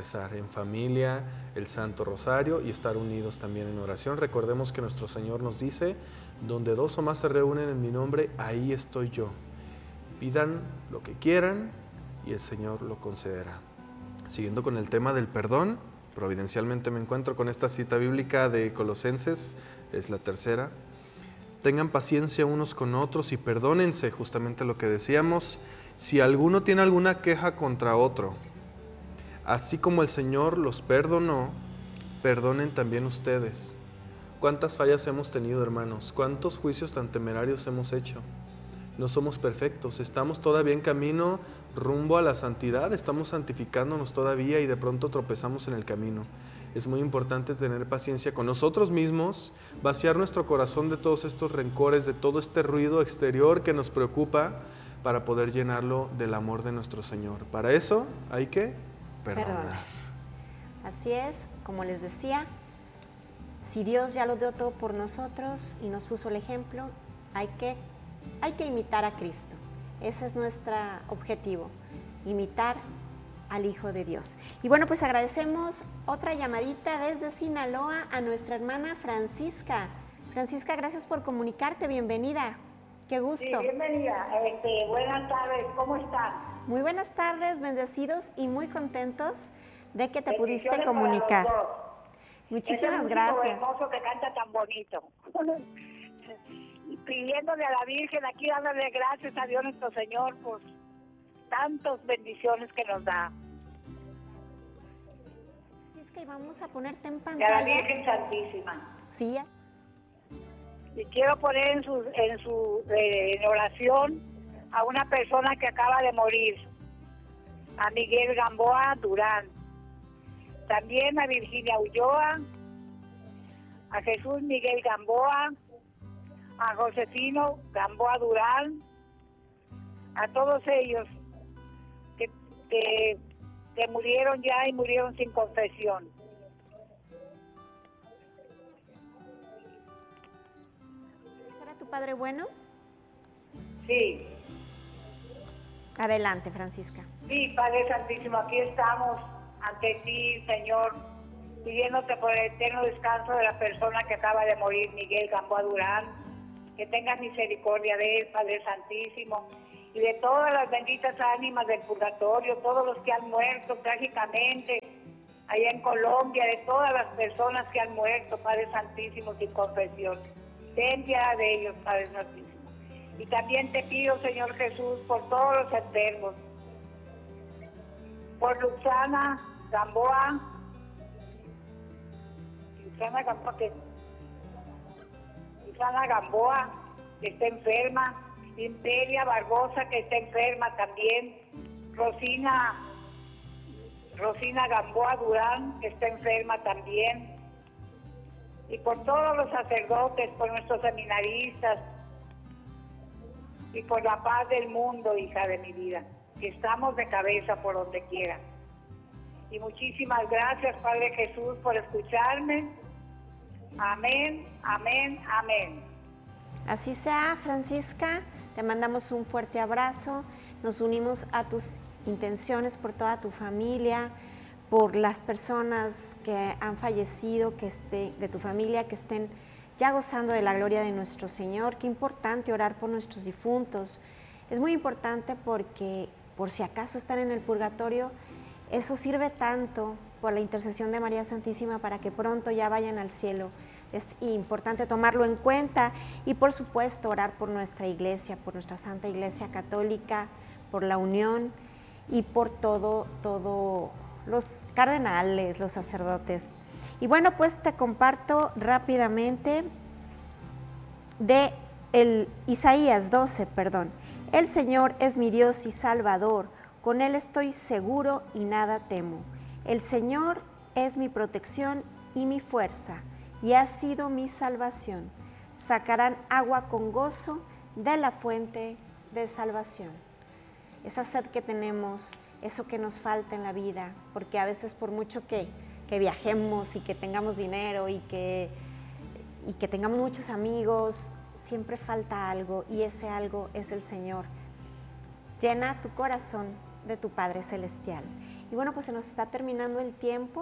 rezar en familia el Santo Rosario y estar unidos también en oración. Recordemos que nuestro Señor nos dice, donde dos o más se reúnen en mi nombre, ahí estoy yo. Pidan lo que quieran y el Señor lo concederá. Siguiendo con el tema del perdón, providencialmente me encuentro con esta cita bíblica de Colosenses, es la tercera. Tengan paciencia unos con otros y perdónense, justamente lo que decíamos, si alguno tiene alguna queja contra otro. Así como el Señor los perdonó, perdonen también ustedes. ¿Cuántas fallas hemos tenido, hermanos? ¿Cuántos juicios tan temerarios hemos hecho? No somos perfectos, estamos todavía en camino rumbo a la santidad, estamos santificándonos todavía y de pronto tropezamos en el camino. Es muy importante tener paciencia con nosotros mismos, vaciar nuestro corazón de todos estos rencores, de todo este ruido exterior que nos preocupa, para poder llenarlo del amor de nuestro Señor. Para eso hay que perdonar. Así es, como les decía, si Dios ya lo dio todo por nosotros y nos puso el ejemplo, hay que imitar a Cristo. Ese es nuestro objetivo, imitar al Hijo de Dios. Y bueno, pues agradecemos otra llamadita desde Sinaloa a nuestra hermana Francisca. Francisca, gracias por comunicarte, bienvenida. Qué gusto. Sí, bienvenida. Buenas tardes, ¿cómo están? Muy buenas tardes, bendecidos y muy contentos de que te pudiste comunicar. Muchísimas gracias. Ese hermoso que canta tan bonito. Y pidiéndole a la Virgen, aquí dándole gracias a Dios nuestro Señor por tantas bendiciones que nos da. Es que vamos a ponerte en Y a pantalla. la Virgen Santísima. Sí. Y quiero poner en oración a una persona que acaba de morir, a Miguel Gamboa Durán, también a Virginia Ulloa, a Jesús Miguel Gamboa, a Josefino Gamboa Durán, a todos ellos que murieron ya y murieron sin confesión. ¿Será tu Padre bueno? Sí. Adelante, Francisca. Sí, Padre Santísimo, aquí estamos ante ti, Señor, pidiéndote por el eterno descanso de la persona que acaba de morir, Miguel Gamboa Durán, que tengas misericordia de él, Padre Santísimo, y de todas las benditas ánimas del purgatorio, todos los que han muerto trágicamente allá en Colombia, de todas las personas que han muerto, Padre Santísimo, sin confesión. Ten piedad de ellos, Padre Santísimo. Y también te pido, Señor Jesús, por todos los enfermos, por Luxana Gamboa, Luxana Gamboa, que está enferma, Imperia Barbosa, que está enferma también, Rosina Gamboa Durán, que está enferma también, y por todos los sacerdotes, por nuestros seminaristas, y por la paz del mundo, hija de mi vida, que estamos de cabeza por donde quiera. Y muchísimas gracias, Padre Jesús, por escucharme. Amén, amén, amén. Así sea, Francisca, te mandamos un fuerte abrazo, nos unimos a tus intenciones por toda tu familia, por las personas que han fallecido, de tu familia, que estén ya gozando de la gloria de nuestro Señor. Qué importante orar por nuestros difuntos. Es muy importante porque, por si acaso están en el purgatorio, eso sirve tanto por la intercesión de María Santísima para que pronto ya vayan al cielo. Es importante tomarlo en cuenta y, por supuesto, orar por nuestra iglesia, por nuestra Santa Iglesia Católica, por la unión y por todos los cardenales, los sacerdotes. Y bueno, pues te comparto rápidamente de Isaías 12, El Señor es mi Dios y Salvador, con Él estoy seguro y nada temo. El Señor es mi protección y mi fuerza, y ha sido mi salvación. Sacarán agua con gozo de la fuente de salvación. Esa sed que tenemos, eso que nos falta en la vida, porque a veces por mucho que viajemos y que tengamos dinero y que tengamos muchos amigos, siempre falta algo, y ese algo es el Señor. Llena tu corazón de tu Padre Celestial. Y bueno, pues se nos está terminando el tiempo.